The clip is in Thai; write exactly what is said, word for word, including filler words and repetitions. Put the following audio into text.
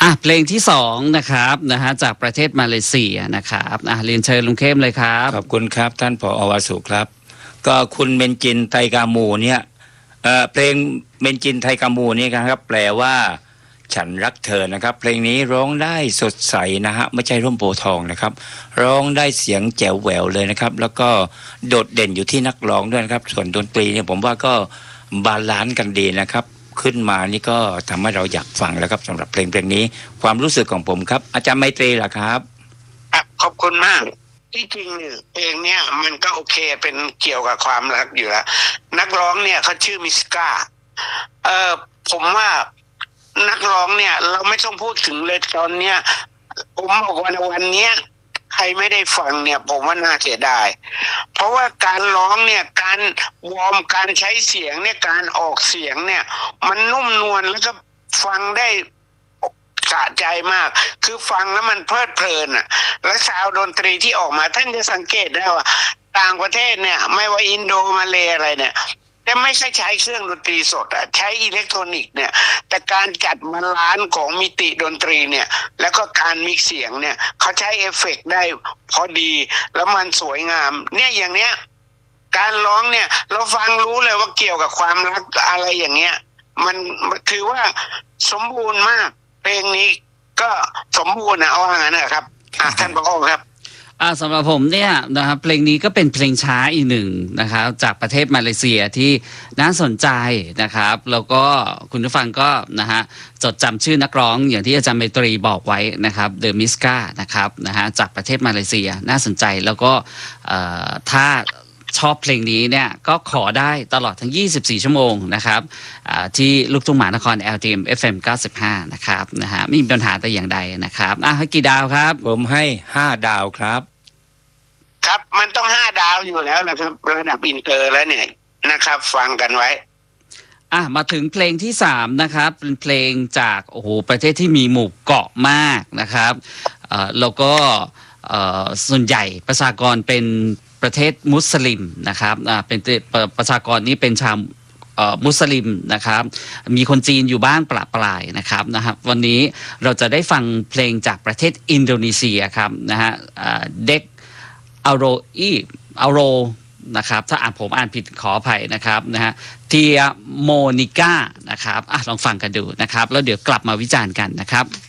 อ่ะเพลงที่สองนะครับนะฮะจากประเทศมาเลเซียนะครับอ่ะเรียนเชิญลุงเข้มเลยครับขอบคุณครับท่านผอ.วสุครับก็คุณเมนจินไทกามูเนี่ยเอ่อเพลงเมนจินไทกามูนี่ครับแปลว่าฉันรักเธอนะครับเพลงนี้ร้องได้สดใสนะฮะไม่ใช่ร่มโพทองนะครับร้องได้เสียงแจ๋วแหววเลยนะครับแล้วก็โดดเด่นอยู่ที่นักร้องด้วยนะครับส่วนดนตรีเนี่ยผมว่าก็บาลานซ์กันดีนะครับขึ้นมานี่ก็ทำให้เราอยากฟังแล้วครับสำหรับเพลงเพลงนี้ความรู้สึกของผมครับอาจารย์ไมตรีล่ะครับขอบคุณมากที่จริงเนี่ยเพลงเนี่ยมันก็โอเคเป็นเกี่ยวกับความรักอยู่แล้วนักร้องเนี่ยเขาชื่อมิสกาเออผมว่านักร้องเนี่ยเราไม่ต้องพูดถึงเลยตอนเนี้ยผมบอกว่าวันเนี้ยใครไม่ได้ฟังเนี่ยผมว่าน่าเสียดายเพราะว่าการร้องเนี่ยการวอร์มการใช้เสียงเนี่ยการออกเสียงเนี่ยมันนุ่มนวลแล้วก็ฟังได้สะใจมากคือฟังแล้วมันเพลิดเพลินอ่ะและซาวด์ดนตรีที่ออกมาท่านจะสังเกตได้ว่าต่างประเทศเนี่ยไม่ว่าอินโดมาเลอะไรเนี่ยแต่ไม่ใช่ใช้เครื่องดนตรีสดอ่ะใช้อิเล็กทรอนิกส์เนี่ยแต่การจัดบาลานซ์ของมิติดนตรีเนี่ยแล้วก็การมิกซ์เสียงเนี่ยเขาใช้เอฟเฟกต์ได้พอดีแล้วมันสวยงามเนี่ยอย่างเนี้ยการร้องเนี่ยเราฟังรู้เลยว่าเกี่ยวกับความรักอะไรอย่างเงี้ยมันถือว่าสมบูรณ์มากเพลงนี้ก็สมบูรณ์นะเอาว่างั้นนะครับท่านผอ.ครับอ่าสำหรับผมเนี่ยนะครับเพลงนี้ก็เป็นเพลงช้าอีกหนึ่งนะครับจากประเทศมาเลเซียที่น่าสนใจนะครับแล้วก็คุณผู้ฟังก็นะฮะจดจำชื่อนักร้องอย่างที่อาจารย์ไมตรีบอกไว้นะครับเดอะมิสกานะครับนะฮะจากประเทศมาเลเซียน่าสนใจแล้วก็ถ้าชอบเพลงนี้เนี่ยก็ขอได้ตลอดทั้งยี่สิบสี่ชั่วโมงนะครับที่ลูกทุ่งมหานคร แอล ที เอ็ม เอฟ เอ็ม เก้าสิบห้านะครับนะฮะไม่มีปัญหาแต่อย่างใดนะครับอ่ะให้กี่ดาวครับผมให้ห้าดาวครับครับมันต้องห้าดาวอยู่แล้วนะครับระดับอินเตอร์แล้วเนี่ยนะครับฟังกันไว้อ่ะมาถึงเพลงที่สามนะครับเป็นเพลงจากโอ้โหประเทศที่มีหมู่เกาะมากนะครับเอ่อแล้วก็เอ่อส่วนใหญ่ประชากรเป็นประเทศมุสลิมนะครับอ่าเป็นประชากรนี้เป็นชาวมุสลิมนะครับมีคนจีนอยู่บ้างประปรายนะครับนะครับวันนี้เราจะได้ฟังเพลงจากประเทศอินโดนีเซียครับนะฮะเด็กอาโรอีอาโรนะครับถ้าอ่านผมอ่านผิดขออภัยนะครับนะฮะเทียโมนิก้านะครับอ่ะลองฟังกันดูนะครับแล้วเดี๋ยวกลับมาวิจารณ์กันนะครับ